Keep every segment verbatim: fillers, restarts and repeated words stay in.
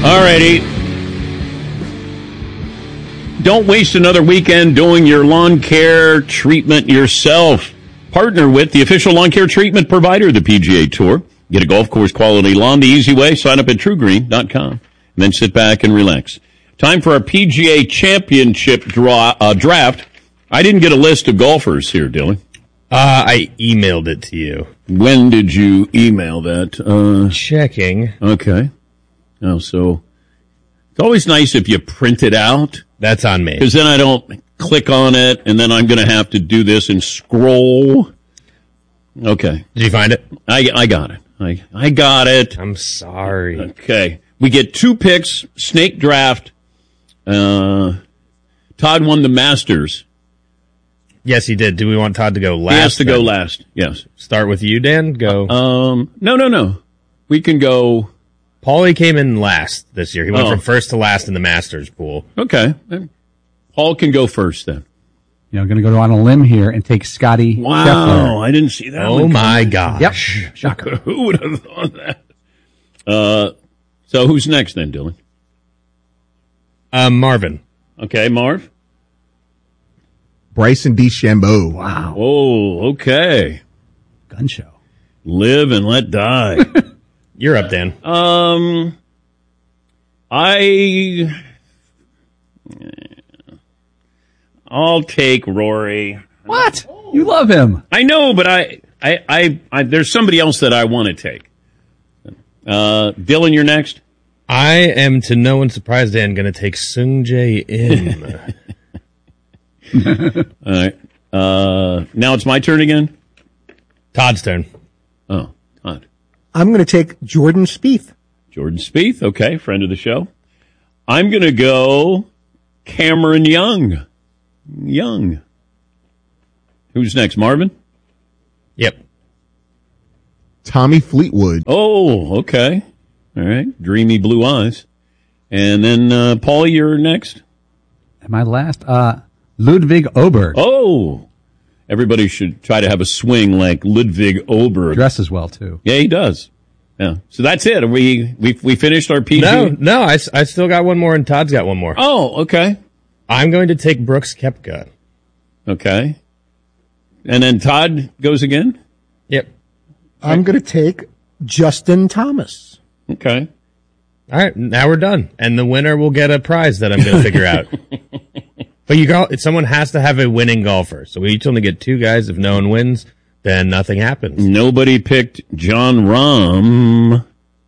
All righty. Don't waste another weekend doing your lawn care treatment yourself. Partner with the official lawn care treatment provider of the P G A Tour. Get a golf course quality lawn the easy way. Sign up at true green dot com. And then sit back and relax. Time for our P G A Championship draw, uh, draft. I didn't get a list of golfers here, Dylan. Uh, I emailed it to you. When did you email that? Uh, Checking. Okay. Oh, so it's always nice if you print it out. That's on me. Because then I don't click on it, and then I'm going to have to do this and scroll. Okay. Did you find it? I, I got it. I, I got it. I'm sorry. Okay. We get two picks, snake draft. Uh, Todd won the Masters. Yes, he did. Do we want Todd to go last? He has to then? go last, yes. Start with you, Dan? Go. Um, no, no, no. We can go... Paulie came in last this year. He went Oh. from first to last in the Masters pool. Okay. Paul can go first then. You know, going to go on a limb here and take Scotty Wow, Scheffler. I didn't see that Oh, one my coming. gosh. Yep. Shocker. Who would have thought that? Uh, so who's next then, Dylan? Um, Marvin. Okay, Marv. Bryson DeChambeau. Wow. Oh, okay. Gun show. Live and let die. You're up, Dan. um, I... I'll take Rory. What? You love him. I know, but I, I, I, I there's somebody else that I want to take. Uh, Dylan, you're next. I am, to no one's surprise, Dan, going to take Sung Jae Im. All right. Uh, now it's my turn again. Todd's turn. Oh, Todd. I'm going to take Jordan Spieth. Jordan Spieth. Okay, friend of the show. I'm going to go Cameron Young. Young. Who's next? Marvin? Yep. Tommy Fleetwood. Oh, okay. All right. Dreamy blue eyes. And then, uh, Paulie, you're next. Am I last? Uh, Ludwig Oberg. Oh, everybody should try to have a swing like Ludwig Oberg. Dresses well, too. Yeah, he does. Yeah. So that's it. We we we finished our P G. No, no, I, s- I still got one more, and Todd's got one more. Oh, okay. I'm going to take Brooks Koepka. Okay. And then Todd goes again? Yep. I'm going to take Justin Thomas. Okay. All right, now we're done, and the winner will get a prize that I'm going to figure out. But you go, someone has to have a winning golfer, so we each only get two guys. If no one wins, then nothing happens. Nobody picked John Rahm.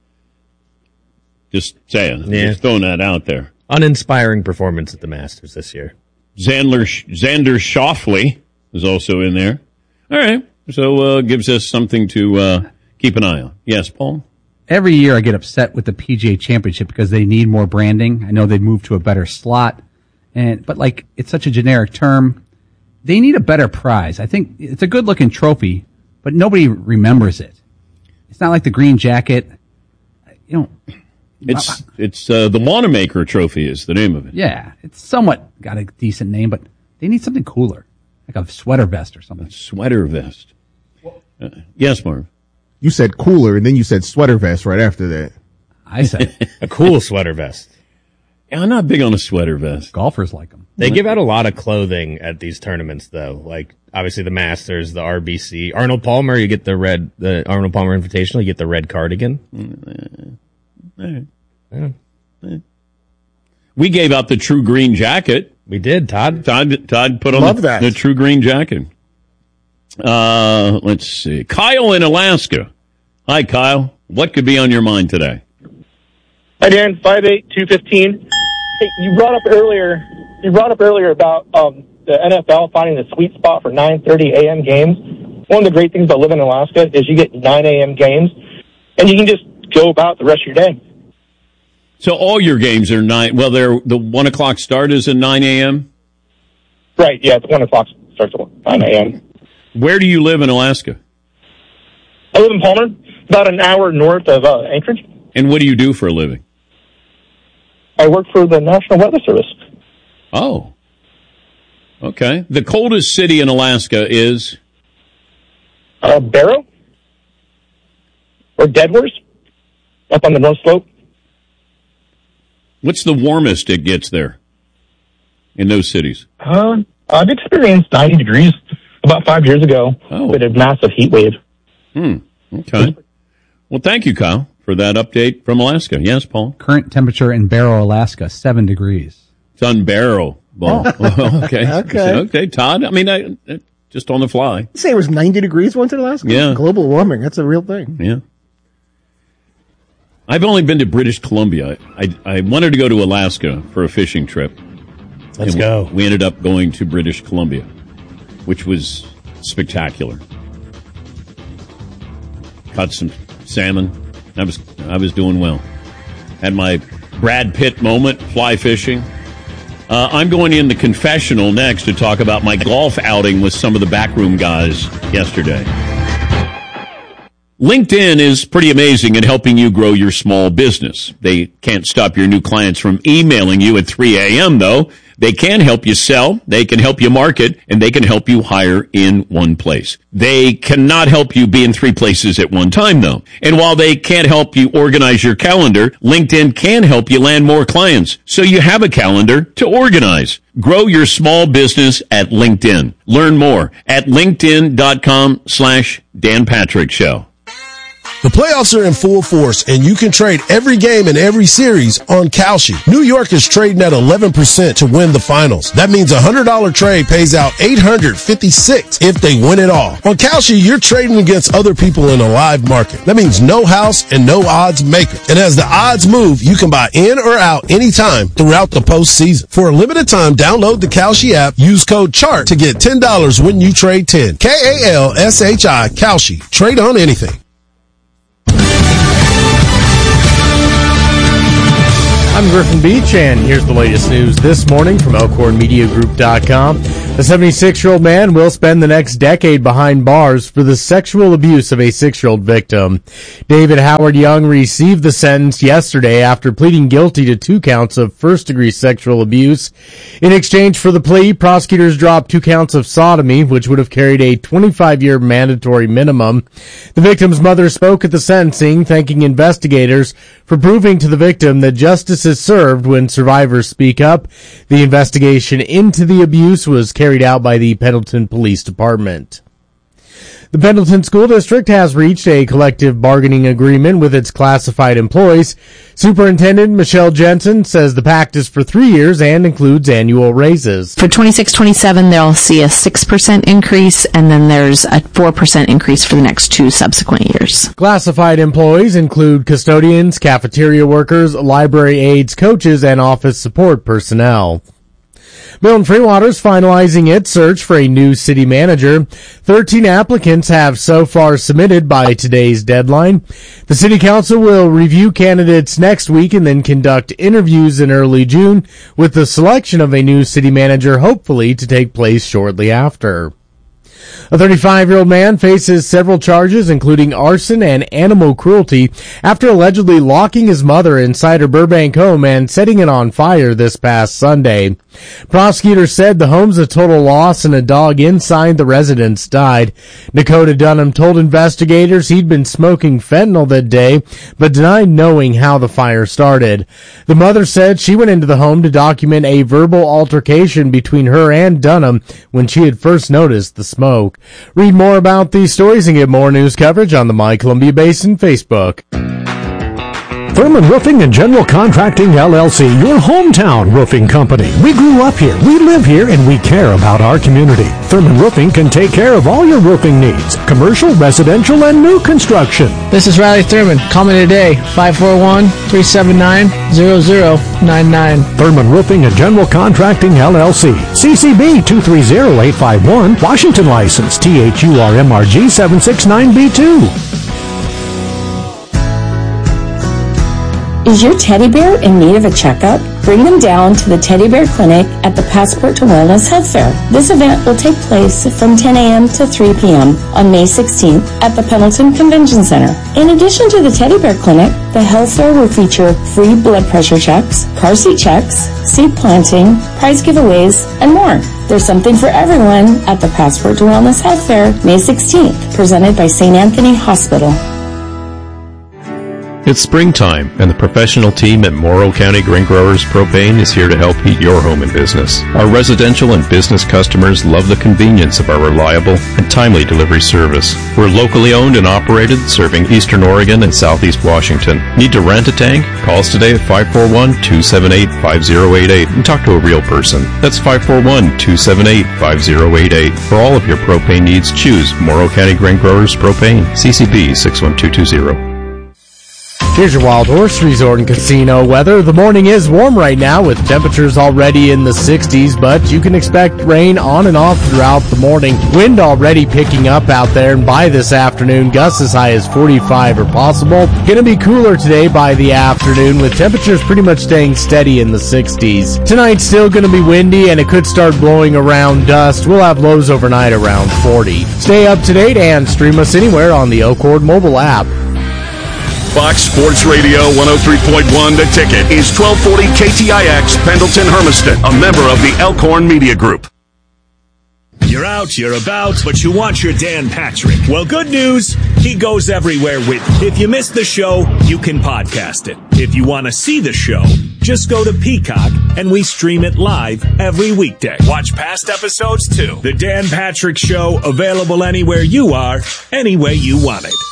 Just saying. Yeah. Just throwing that out there. Uninspiring performance at the Masters this year. Xander, Xander Schauffele is also in there. All right. So uh, gives us something to uh, keep an eye on. Yes, Paul? Every year I get upset with the P G A Championship because they need more branding. I know they've moved to a better slot, and but like it's such a generic term. They need a better prize. I think it's a good-looking trophy, but nobody remembers it. It's not like the green jacket. You know, It's it's uh, the Wanamaker Trophy is the name of it. yeah, it's somewhat got a decent name, but they need something cooler, like a sweater vest or something. Sweater vest. Uh, yes, Marv. You said cooler, and then you said sweater vest right after that. I said A cool sweater vest. Yeah, I'm not big on a sweater vest. golfers like them. They give out a lot of clothing at these tournaments, though. Like, obviously, the Masters, the R B C. Arnold Palmer, you get the red, the Arnold Palmer Invitational, you get the red cardigan. All right. Yeah. We gave out the True Green jacket. We did, Todd. Todd Todd put on Love the, that. the True Green jacket. Uh, let's see. Kyle in Alaska. Hi, Kyle. What could be on your mind today? Hi, Dan. Five eight two fifteen. Hey, you brought up earlier. You brought up earlier about um, the N F L finding the sweet spot for nine thirty a.m. games. One of the great things about living in Alaska is you get nine a.m. games, and you can just go about the rest of your day. So all your games are nine. Well, they're the one o'clock start is at nine a.m. Right? Yeah, it's one o'clock starts at nine a.m. Where do you live in Alaska? I live in Palmer, about an hour north of uh, Anchorage. And what do you do for a living? I work for the National Weather Service. Oh, okay. The coldest city in Alaska is Uh, Barrow or Deadworth, up on the North Slope. What's the warmest it gets there in those cities? Uh, I've experienced ninety degrees about five years ago Oh. with a massive heat wave. Hmm. Okay. Well, thank you, Kyle, for that update from Alaska. Yes, Paul? Current temperature in Barrow, Alaska, seven degrees. It's unbearable. okay. Okay. Okay, Todd. I mean, I, I- just on the fly. Say it was ninety degrees once in Alaska? Yeah. Global warming. That's a real thing. Yeah. I've only been to British Columbia. I, I wanted to go to Alaska for a fishing trip. Let's And go. We ended up going to British Columbia, which was spectacular. Caught some salmon. I was I was doing well. Had my Brad Pitt moment, fly fishing. Uh, I'm going in the confessional next to talk about my golf outing with some of the backroom guys yesterday. LinkedIn is pretty amazing at helping you grow your small business. They can't stop your new clients from emailing you at three a.m., though. They can help you sell, they can help you market, and they can help you hire in one place. They cannot help you be in three places at one time, though. And while they can't help you organize your calendar, LinkedIn can help you land more clients, so you have a calendar to organize. Grow your small business at LinkedIn. Learn more at linkedin.com slash Dan Patrick Show. The playoffs are in full force, and you can trade every game and every series on Kalshi. New York is trading at eleven percent to win the finals. That means a one hundred dollars trade pays out eight hundred fifty-six dollars if they win it all. On Kalshi, you're trading against other people in a live market. That means no house and no odds maker. And as the odds move, you can buy in or out anytime throughout the postseason. For a limited time, download the Kalshi app, use code CHART to get ten dollars when you trade ten. K A L S H I, Kalshi. Trade on anything. I'm Griffin Beach, and here's the latest news this morning from Elkhorn Media Group dot com. A seventy-six-year-old man will spend the next decade behind bars for the sexual abuse of a six-year-old victim. David Howard Young received the sentence yesterday after pleading guilty to two counts of first-degree sexual abuse. In exchange for the plea, prosecutors dropped two counts of sodomy, which would have carried a twenty-five-year mandatory minimum. The victim's mother spoke at the sentencing, thanking investigators for proving to the victim that justice is served when survivors speak up. The investigation into the abuse was carried out by the Pendleton Police Department. The Pendleton School District has reached a collective bargaining agreement with its classified employees. Superintendent Michelle Jensen says the pact is for three years and includes annual raises. For twenty-six twenty-seven, they'll see a six percent increase, and then there's a four percent increase for the next two subsequent years. Classified employees include custodians, cafeteria workers, library aides, coaches, and office support personnel. Milton Freewater is finalizing its search for a new city manager. Thirteen applicants have so far submitted by today's deadline. The city council will review candidates next week and then conduct interviews in early June, with the selection of a new city manager hopefully to take place shortly after. A thirty-five-year-old man faces several charges, including arson and animal cruelty, after allegedly locking his mother inside her Burbank home and setting it on fire this past Sunday. Prosecutors said the home's a total loss and a dog inside the residence died. Dakota Dunham told investigators he'd been smoking fentanyl that day, but denied knowing how the fire started. The mother said she went into the home to document a verbal altercation between her and Dunham when she had first noticed the smoke. Read more about these stories and get more news coverage on the My Columbia Basin Facebook. Thurman Roofing and General Contracting, L L C, your hometown roofing company. We grew up here, we live here, and we care about our community. Thurman Roofing can take care of all your roofing needs, commercial, residential, and new construction. This is Riley Thurman. Call me today, five four one, three seven nine, zero zero nine nine. Thurman Roofing and General Contracting, L L C. C C B two three zero eight five one, Washington license, T H U R M R G seven six nine B two. Is your teddy bear in need of a checkup? Bring them down to the Teddy Bear Clinic at the Passport to Wellness Health Fair. This event will take place from ten a.m. to three p.m. on May sixteenth at the Pendleton Convention Center. In addition to the Teddy Bear Clinic, the health fair will feature free blood pressure checks, car seat checks, seed planting, prize giveaways, and more. There's something for everyone at the Passport to Wellness Health Fair, May sixteenth, presented by Saint Anthony Hospital. It's springtime, and the professional team at Morrow County Grain Growers Propane is here to help heat your home and business. Our residential and business customers love the convenience of our reliable and timely delivery service. We're locally owned and operated, serving Eastern Oregon and Southeast Washington. Need to rent a tank? Call us today at five four one, two seven eight, five zero eight eight and talk to a real person. That's five four one, two seven eight, five zero eight eight. For all of your propane needs, choose Morrow County Grain Growers Propane, C C B six one two two zero. Here's your Wild Horse Resort and Casino weather. The morning is warm right now with temperatures already in the sixties, but you can expect rain on and off throughout the morning. Wind already picking up out there, and by this afternoon, gusts as high as forty-five are possible. Going to be cooler today by the afternoon with temperatures pretty much staying steady in the sixties. Tonight's still going to be windy, and it could start blowing around dust. We'll have lows overnight around forty. Stay up to date and stream us anywhere on the Oakhorn mobile app. Fox Sports Radio one oh three point one The Ticket is twelve forty K T I X, Pendleton Hermiston, a member of the Elkhorn Media Group. You're out, you're about, but you want your Dan Patrick. Well, good news, he goes everywhere with you. If you missed the show, you can podcast it. If you want to see the show, just go to Peacock, and we stream it live every weekday. Watch past episodes, too. The Dan Patrick Show, available anywhere you are, any way you want it.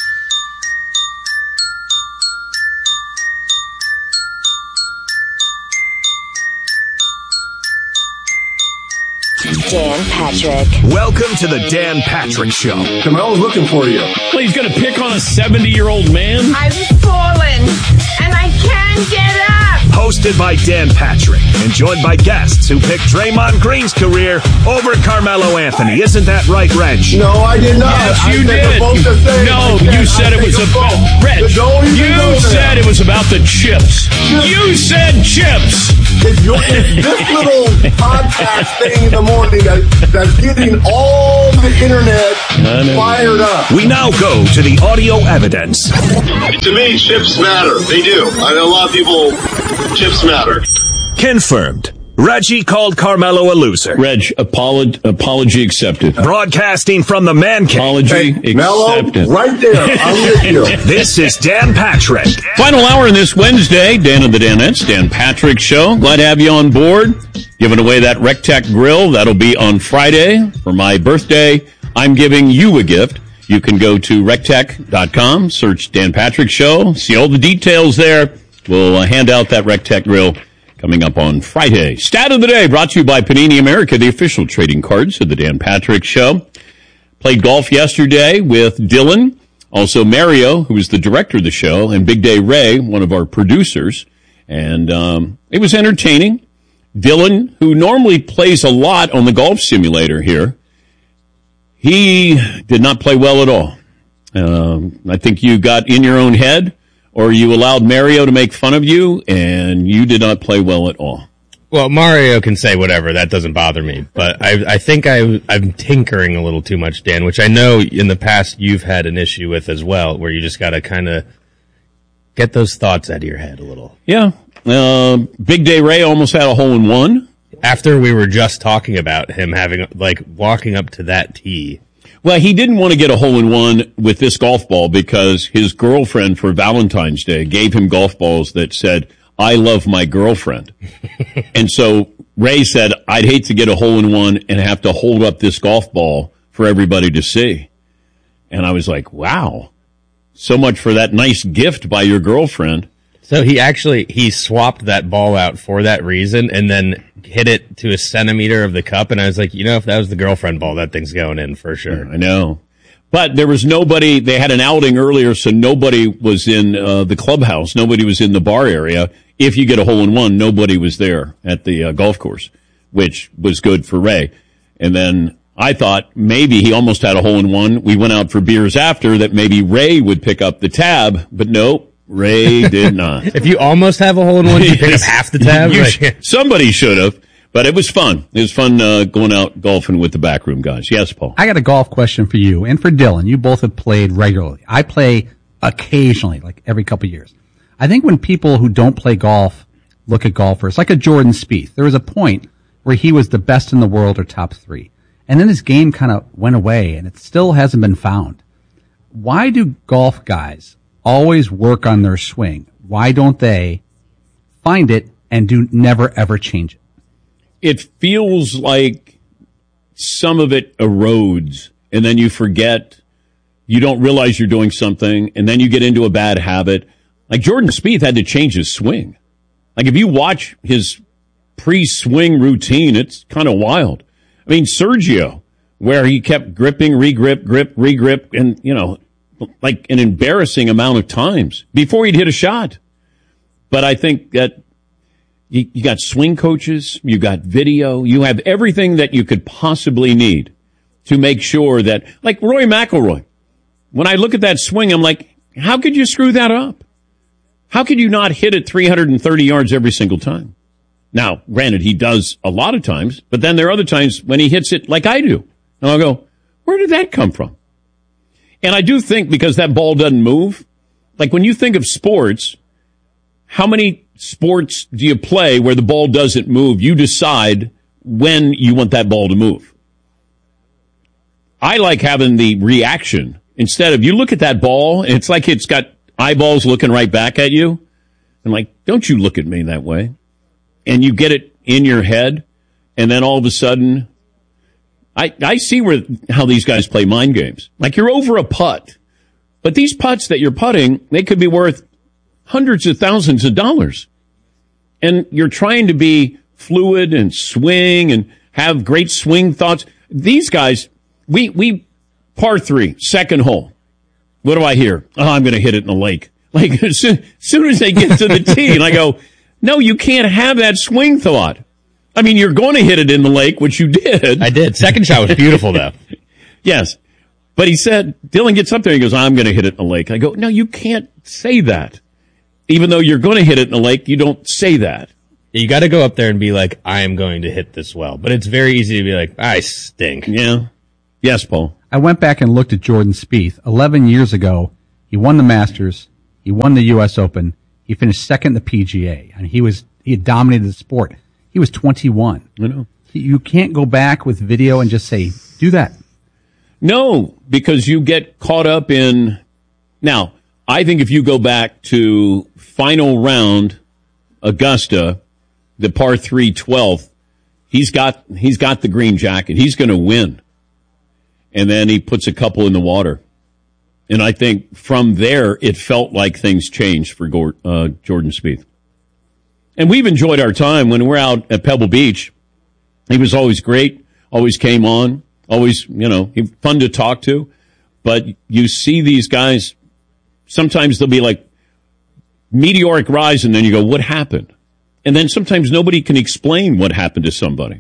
Dan Patrick. Welcome to the Dan Patrick Show. Carmelo's looking for you. Well, he's going to pick on a seventy-year-old man? I've fallen, and I can't get up. Hosted by Dan Patrick and joined by guests who picked Draymond Green's career over Carmelo Anthony. Isn't that right, Reg? No, I did not. Yes, I you said did. both the same. No, I you said, said it was about Reg. You said it was about the chips. You said chips. It's, your, it's this little podcast thing in the morning that, that's getting all the internet fired up. We now go to the audio evidence. To me, chips matter. They do. I know a lot of people, chips matter. Confirmed. Reggie called Carmelo a loser. Reg, apolog- apology accepted. Broadcasting from the man cave. Apology hey, accepted. Mello, right there. I'm with you. This is Dan Patrick. Final hour in this Wednesday. Dan and the Danettes, Dan Patrick Show. Glad to have you on board. Giving away that Rectech grill. That'll be on Friday for my birthday. I'm giving you a gift. You can go to rectech dot com, search Dan Patrick Show, see all the details there. We'll uh, hand out that Rectech grill coming up on Friday. Stat of the day brought to you by Panini America, the official trading cards of the Dan Patrick Show. Played golf yesterday with Dylan, also Mario, who is the director of the show, and Big Day Ray, one of our producers. And um, it was entertaining. Dylan, who normally plays a lot on the golf simulator here, he did not play well at all. Um, I think you got in your own head, or you allowed Mario to make fun of you, and you did not play well at all. Well, Mario can say whatever. That doesn't bother me. But I, I think I, I'm tinkering a little too much, Dan, which I know in the past you've had an issue with as well, where you just got to kind of get those thoughts out of your head a little. Yeah. Uh, Big Day Ray almost had a hole in one. After we were just talking about him having, like, walking up to that tee. Well, he didn't want to get a hole in one with this golf ball because his girlfriend for Valentine's Day gave him golf balls that said, I love my girlfriend. And so Ray said, I'd hate to get a hole in one and have to hold up this golf ball for everybody to see. And I was like, wow, so much for that nice gift by your girlfriend. So he actually, he swapped that ball out for that reason and then hit it to a centimeter of the cup. And I was like, you know, if that was the girlfriend ball, that thing's going in for sure. I know. But there was nobody, they had an outing earlier, so nobody was in uh, the clubhouse. Nobody was in the bar area. If you get a hole in one, nobody was there at the uh, golf course, which was good for Ray. And then I thought maybe he almost had a hole in one. We went out for beers after that maybe Ray would pick up the tab, but no, Ray did not. If you almost have a hole in one, you pick up half the tab. You, like, somebody should have, but it was fun. It was fun uh, going out golfing with the backroom guys. Yes, Paul. I got a golf question for you and for Dylan. You both have played regularly. I play occasionally, like every couple of years. I think when people who don't play golf look at golfers, like a Jordan Spieth, there was a point where he was the best in the world or top three. And then his game kind of went away and it still hasn't been found. Why do golf guys always work on their swing. Why don't they find it and do never ever change it? It feels like some of it erodes, and then you forget, you don't realize you're doing something, and then you get into a bad habit. Like Jordan Spieth had to change his swing. Like if you watch his pre-swing routine, it's kind of wild. I mean, Sergio, where he kept gripping, regrip, grip, regrip, and, you know, like an embarrassing amount of times before he'd hit a shot. But I think that you, you got swing coaches, you got video, you have everything that you could possibly need to make sure that, like Rory McIlroy, when I look at that swing, I'm like, how could you screw that up? How could you not hit it three hundred thirty yards every single time? Now, granted, he does a lot of times, but then there are other times when he hits it like I do. And I'll go, where did that come from? And I do think because that ball doesn't move, like when you think of sports, how many sports do you play where the ball doesn't move? You decide when you want that ball to move. I like having the reaction instead of you look at that ball and it's like it's got eyeballs looking right back at you. And like, don't you look at me that way. And you get it in your head. And then all of a sudden, I, I see where, how these guys play mind games. Like you're over a putt, but these putts that you're putting, they could be worth hundreds of thousands of dollars. And you're trying to be fluid and swing and have great swing thoughts. These guys, we, we, par three, second hole. What do I hear? Oh, I'm going to hit it in the lake. Like as soon, as soon as they get to the tee, and I go, no, you can't have that swing thought. I mean, you're going to hit it in the lake, which you did. I did. Second shot was beautiful, though. Yes. But he said, Dylan gets up there and he goes, I'm going to hit it in the lake. I go, no, you can't say that. Even though you're going to hit it in the lake, you don't say that. You got to go up there and be like, I am going to hit this well. But it's very easy to be like, I stink. Yeah. Yes, Paul. I went back and looked at Jordan Spieth. Eleven years ago, he won the Masters. He won the U S Open. He finished second in the P G A. And he was he had dominated the sport. He was twenty-one. I know. You can't go back with video and just say, do that. No, because you get caught up in... Now, I think if you go back to final round, Augusta, the par three twelfth, he's got he's got the green jacket. He's going to win. And then he puts a couple in the water. And I think from there, it felt like things changed for uh, Jordan Spieth. And we've enjoyed our time when we're out at Pebble Beach. He was always great, always came on, always, you know, fun to talk to. But you see these guys, sometimes they'll be like meteoric rise, and then you go, what happened? And then sometimes nobody can explain what happened to somebody.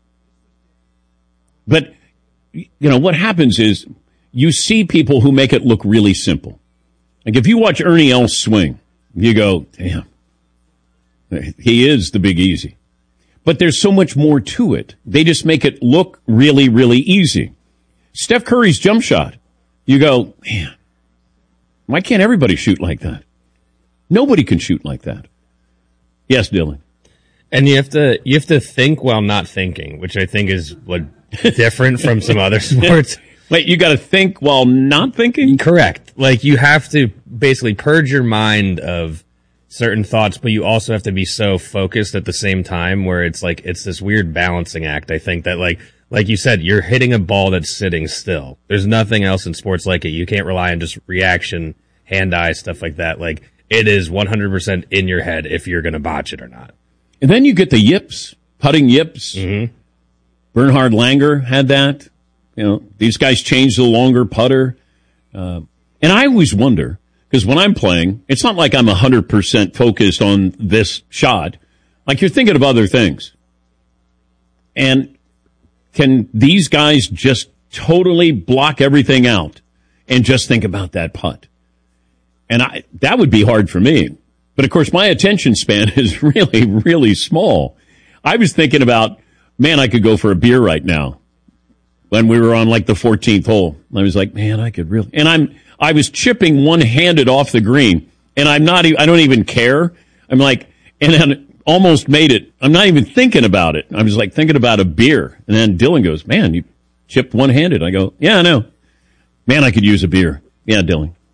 But, you know, what happens is you see people who make it look really simple. Like if you watch Ernie Els swing, you go, damn, he is the Big Easy. But there's so much more to it. They just make it look really, really easy. Steph Curry's jump shot, you go, man, why can't everybody shoot like that? Nobody can shoot like that. Yes, Dylan. And you have to you have to think while not thinking, which I think is what different from some other sports. Wait, you got to think while not thinking? Correct. Like you have to basically purge your mind of certain thoughts, but you also have to be so focused at the same time where it's like it's this weird balancing act. I think that like like you said, you're hitting a ball that's sitting still. There's nothing else in sports like it. You can't rely on just reaction, hand eye, stuff like that. Like it is one hundred percent in your head if you're going to botch it or not. And then you get the yips, putting yips. Mm-hmm. Bernhard Langer had that. You know, these guys changed the longer putter. Uh, and I always wonder, because when I'm playing, it's not like I'm one hundred percent focused on this shot. Like you're thinking of other things. And can these guys just totally block everything out and just think about that putt? And I, that would be hard for me. But, of course, my attention span is really, really small. I was thinking about, man, I could go for a beer right now. When we were on, like, the fourteenth hole. I was like, man, I could really. And I'm, I was chipping one-handed off the green. And I'm not, I don't even care. I'm like, and then almost made it. I'm not even thinking about it. I was, like, thinking about a beer. And then Dylan goes, man, you chipped one-handed. I go, yeah, I know. Man, I could use a beer. Yeah, Dylan.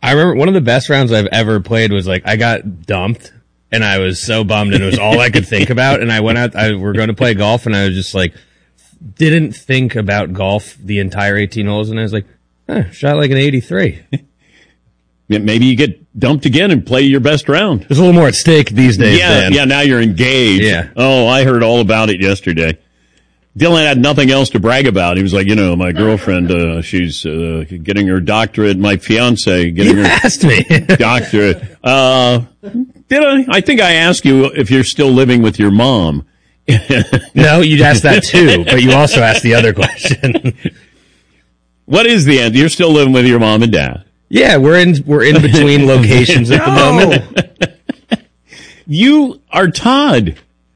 I remember one of the best rounds I've ever played was like I got dumped and I was so bummed and it was all I could think about. And I went out, I, we're going to play golf and I was just like, didn't think about golf the entire eighteen holes. And I was like, eh, shot like an eighty-three. Maybe you get dumped again and play your best round. There's a little more at stake these days. Yeah, Dan. yeah. Now you're engaged. Yeah. Oh, I heard all about it yesterday. Dylan had nothing else to brag about. He was like, you know, my girlfriend, uh, she's uh, getting her doctorate. My fiance getting you her asked me. doctorate. Uh, did I? I think I asked you if you're still living with your mom. No, you asked that too, but you also asked the other question. What is the end? You're still living with your mom and dad. Yeah, we're in we're in between locations at the moment. You are Todd.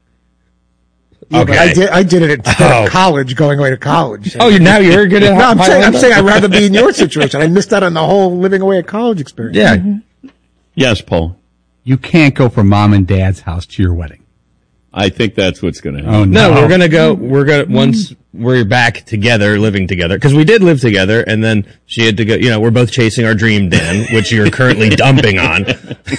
Yeah, Okay. but I did. I did it instead Oh. of college, going away to college. Oh, you now you're good at No, I'm saying, I'm Highlander? saying I'd rather be in your situation. I missed out on the whole living away at college experience. Yeah. Yes, Paul. You can't go from mom and dad's house to your wedding. I think that's what's going to happen. Oh, No, no. we're gonna go. We're gonna once we're back together, living together, because we did live together, and then she had to go. You know, we're both chasing our dream, Dan, which you're currently dumping on.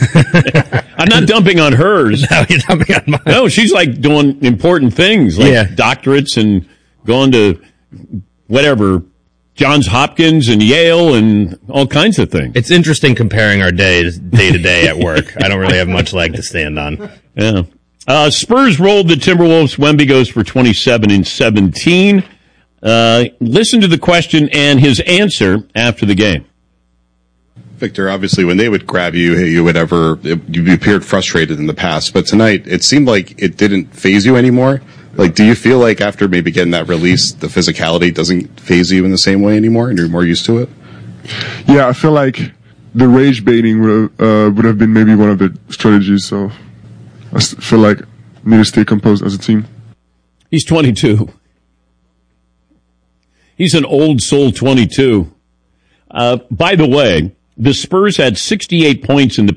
I'm not dumping on hers. No, you're dumping on mine. No, she's like doing important things, like Yeah. doctorates and going to whatever, Johns Hopkins and Yale and all kinds of things. It's interesting comparing our days day to day at work. I don't really have much leg to stand on. Yeah. Uh, Spurs rolled the Timberwolves. Wemby goes for twenty-seven and seventeen. Uh, listen to the question and his answer after the game. Victor, obviously, when they would grab you, hit you, whatever, it, you appeared frustrated in the past. But tonight, it seemed like it didn't phase you anymore. Like, do you feel like after maybe getting that release, the physicality doesn't phase you in the same way anymore, and you're more used to it? Yeah, I feel like the rage baiting would have, uh, would have been maybe one of the strategies. So I s- feel like we need to stay composed as a team. He's twenty-two. He's an old soul twenty-two. Uh, by the way, the Spurs had sixty-eight points in the